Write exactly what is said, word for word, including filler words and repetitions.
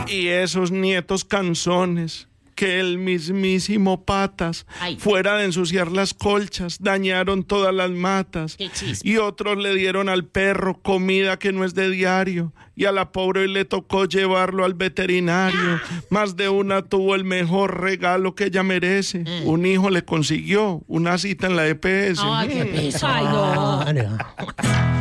Y esos nietos canzones, que el mismísimo Patas, Ay. fuera de ensuciar las colchas, dañaron todas las matas. Qué chisme. Y otros le dieron al perro comida que no es de diario. Y a la pobre hoy le tocó llevarlo al veterinario. Más de una tuvo el mejor regalo que ella merece. Mm. Un hijo le consiguió una cita en la E P S. Ay, qué pesar. Ay, no.